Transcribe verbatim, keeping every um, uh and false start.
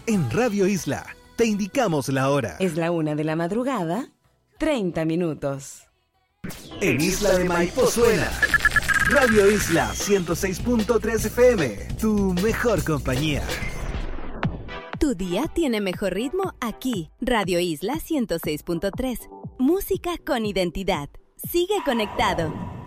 En Radio Isla, te indicamos la hora. Es la una de la madrugada, treinta minutos. En Isla de Maipo suena Radio Isla ciento seis punto tres F M, tu mejor compañía. Tu día tiene mejor ritmo aquí. Radio Isla ciento seis punto tres. Música con identidad. Sigue conectado.